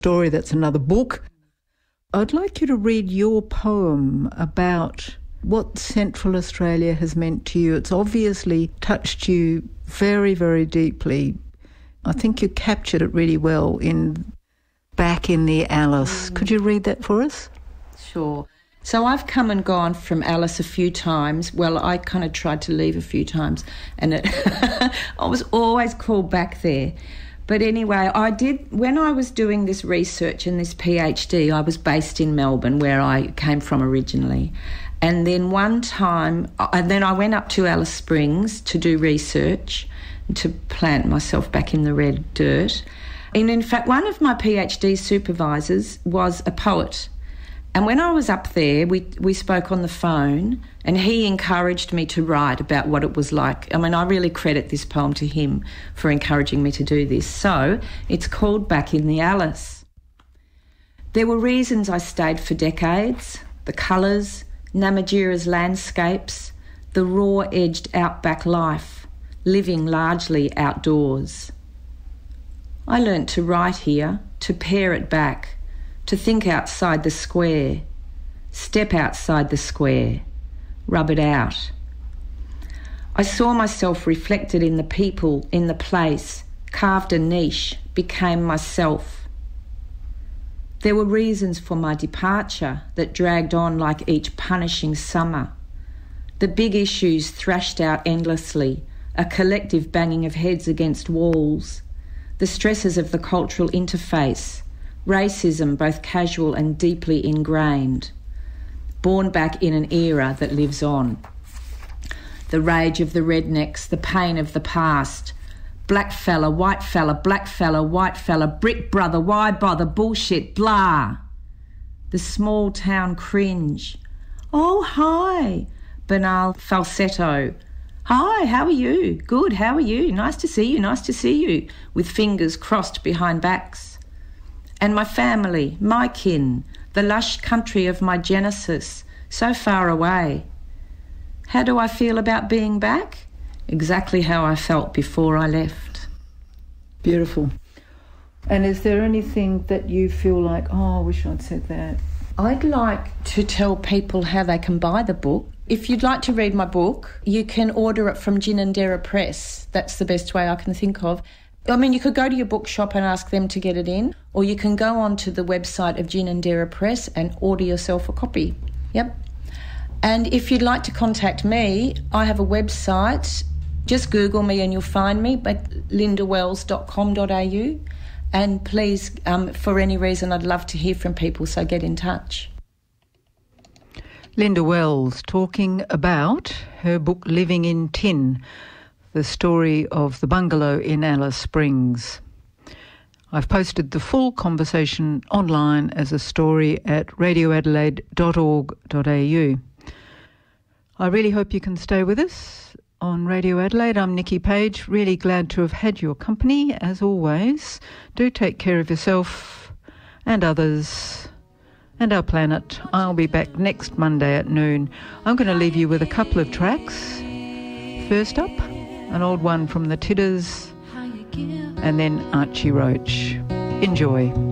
story that's another book. I'd like you to read your poem about what Central Australia has meant to you. It's obviously touched you very, very deeply. I think you captured it really well in Back in the Alice. Could you read that for us? Sure. So I've come and gone from Alice a few times. Well, I kind of tried to leave a few times, and I was always called back there. But anyway, when I was doing this research and this PhD, I was based in Melbourne, where I came from originally. And then one time, and then I went up to Alice Springs to do research, to plant myself back in the red dirt. And in fact, one of my PhD supervisors was a poet. And when I was up there, we spoke on the phone, and he encouraged me to write about what it was like. I mean, I really credit this poem to him for encouraging me to do this. So it's called Back in the Alice. There were reasons I stayed for decades: the colours, Namatjira's landscapes, the raw-edged outback life, living largely outdoors. I learnt to write here, to pare it back, to think outside the square, step outside the square, rub it out. I saw myself reflected in the people, in the place, carved a niche, became myself. There were reasons for my departure that dragged on like each punishing summer. The big issues thrashed out endlessly, a collective banging of heads against walls, the stresses of the cultural interface, racism both casual and deeply ingrained, born back in an era that lives on. The rage of the rednecks, the pain of the past, black fella, white fella, black fella, white fella, brick brother, why bother, bullshit, blah. The small town cringe. Oh, hi. Banal falsetto. Hi, how are you? Good, how are you? Nice to see you, nice to see you. With fingers crossed behind backs. And my family, my kin, the lush country of my genesis, so far away. How do I feel about being back? Exactly how I felt before I left. Beautiful. And is there anything that you feel like, oh, I wish I'd said that? I'd like to tell people how they can buy the book. If you'd like to read my book, you can order it from Ginninderra Press. That's the best way I can think of. I mean, you could go to your bookshop and ask them to get it in, or you can go onto the website of Ginninderra Press and order yourself a copy. Yep. And if you'd like to contact me, I have a website. Just Google me and you'll find me at lindawells.com.au. And please, for any reason, I'd love to hear from people, so get in touch. Linda Wells talking about her book Living in Tin, the story of the bungalow in Alice Springs. I've posted the full conversation online as a story at radioadelaide.org.au. I really hope you can stay with us on Radio Adelaide. I'm Nikki Page, really glad to have had your company as always. Do take care of yourself and others and our planet. I'll be back next Monday at noon. I'm going to leave you with a couple of tracks. First up, an old one from the Tidders, and then Archie Roach. Enjoy.